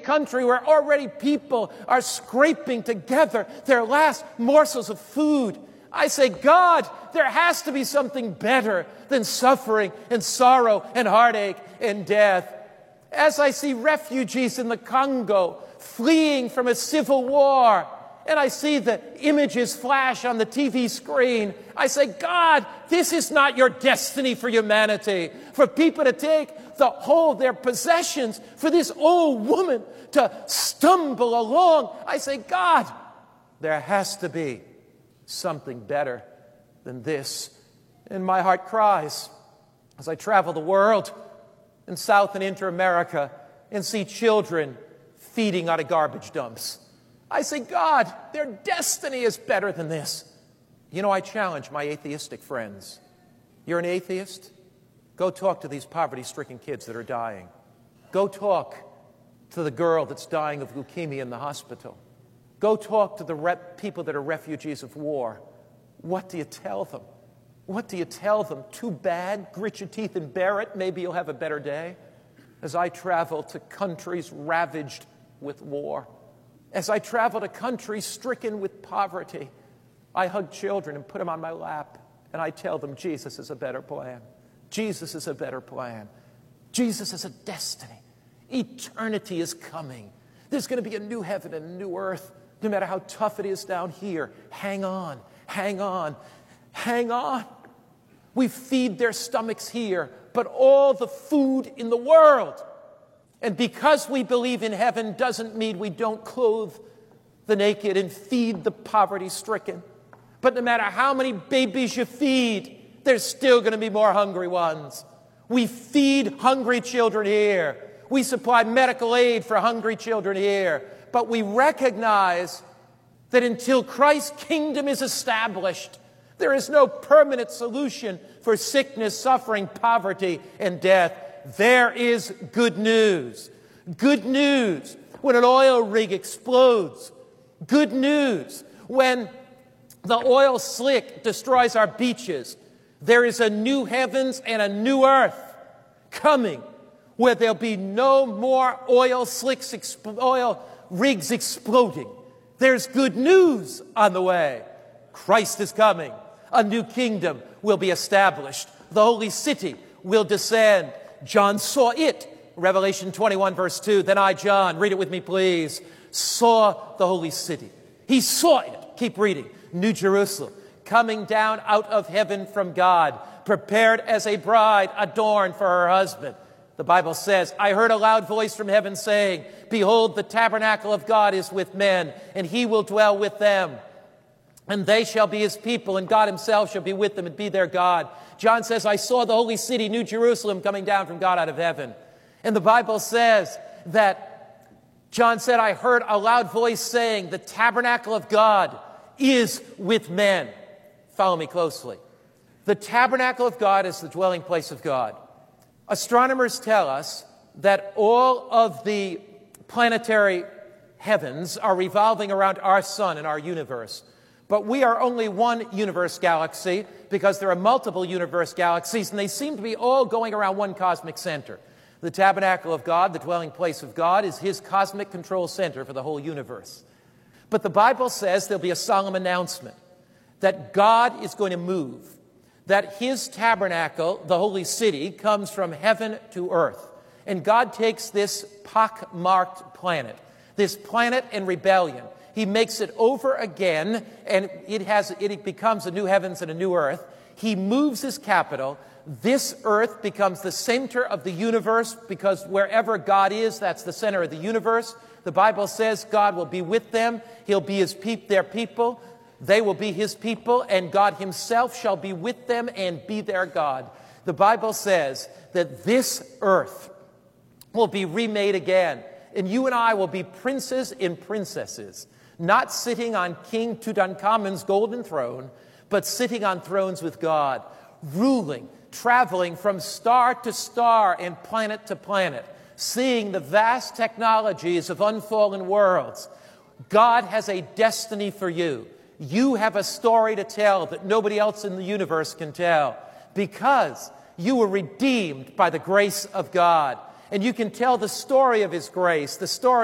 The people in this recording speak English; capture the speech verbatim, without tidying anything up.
country where already people are scraping together their last morsels of food. I say, God, there has to be something better than suffering and sorrow and heartache and death. As I see refugees in the Congo fleeing from a civil war, and I see the images flash on the T V screen, I say, God, this is not your destiny for humanity, for people to take the whole their possessions, for this old woman to stumble along. I say, God, there has to be something better than this. And my heart cries as I travel the world in South and Inter-America and see children feeding out of garbage dumps. I say, God, their destiny is better than this. You know, I challenge my atheistic friends. You're an atheist? Go talk to these poverty-stricken kids that are dying. Go talk to the girl that's dying of leukemia in the hospital. Go talk to the rep- people that are refugees of war. What do you tell them? What do you tell them? Too bad? Grit your teeth and bear it. Maybe you'll have a better day. As I travel to countries ravaged with war, as I travel to countries stricken with poverty, I hug children and put them on my lap, and I tell them Jesus is a better plan. Jesus is a better plan. Jesus is a destiny. Eternity is coming. There's going to be a new heaven and a new earth. No matter how tough it is down here, hang on, hang on, hang on. We feed their stomachs here, but all the food in the world. And because we believe in heaven doesn't mean we don't clothe the naked and feed the poverty-stricken. But no matter how many babies you feed, there's still going to be more hungry ones. We feed hungry children here. We supply medical aid for hungry children here. But we recognize that until Christ's kingdom is established, there is no permanent solution for sickness, suffering, poverty, and death. There is good news. Good news when an oil rig explodes. Good news when the oil slick destroys our beaches. There is a new heavens and a new earth coming where there'll be no more oil slicks, exp- oil rigs exploding. There's good news on the way. Christ is coming. A new kingdom will be established. The holy city will descend. John saw it. Revelation twenty-one, verse two. Then I, John, read it with me, please, saw the holy city. He saw it. Keep reading. New Jerusalem, coming down out of heaven from God, prepared as a bride adorned for her husband. The Bible says, I heard a loud voice from heaven saying, behold, the tabernacle of God is with men, and he will dwell with them. And they shall be his people, and God himself shall be with them and be their God. John says, I saw the holy city, New Jerusalem, coming down from God out of heaven. And the Bible says that John said, I heard a loud voice saying, the tabernacle of God is with men. Follow me closely. The tabernacle of God is the dwelling place of God. Astronomers tell us that all of the planetary heavens are revolving around our sun and our universe. But we are only one universe galaxy because there are multiple universe galaxies, and they seem to be all going around one cosmic center. The tabernacle of God, the dwelling place of God, is his cosmic control center for the whole universe. But the Bible says there'll be a solemn announcement that God is going to move, that his tabernacle, the holy city, comes from heaven to earth. And God takes this pock-marked planet, this planet in rebellion. He makes it over again, and it has it becomes a new heavens and a new earth. He moves his capital. This earth becomes the center of the universe because wherever God is, that's the center of the universe. The Bible says God will be with them. He'll be his peop- their people. They will be his people, and God himself shall be with them and be their God. The Bible says that this earth will be remade again, and you and I will be princes and princesses, not sitting on King Tutankhamun's golden throne, but sitting on thrones with God, ruling, traveling from star to star and planet to planet, seeing the vast technologies of unfallen worlds. God has a destiny for you. You have a story to tell that nobody else in the universe can tell because you were redeemed by the grace of God. And you can tell the story of his grace, the story